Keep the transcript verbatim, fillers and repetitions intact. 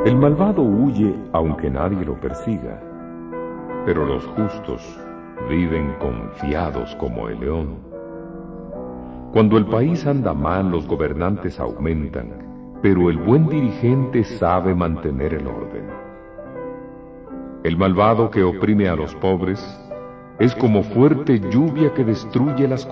El malvado huye aunque nadie lo persiga, pero los justos viven confiados como el león. Cuando el país anda mal, los gobernantes aumentan, pero el buen dirigente sabe mantener el orden. El malvado que oprime a los pobres es como fuerte lluvia que destruye las